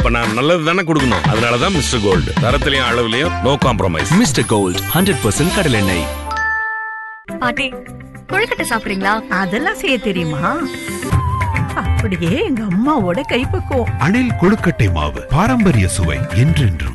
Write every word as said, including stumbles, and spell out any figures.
அப்ப நான் நல்லது தானே கொடுக்கணும். அதனாலதான் mister gold, தரத்திலையும் அளவுலயும் no compromise. Mister gold hundred percent கடல் எண்ணெய். பாட்டி, கொழுக்கட்டை சாப்பிடுறீங்களா? அதெல்லாம் செய்ய தெரியுமா? அப்படியே எங்க அம்மாவோட கைப்பக்குவம். அணில் கொழுக்கட்டை மாவு, பாரம்பரிய சுவை என்றென்றும்.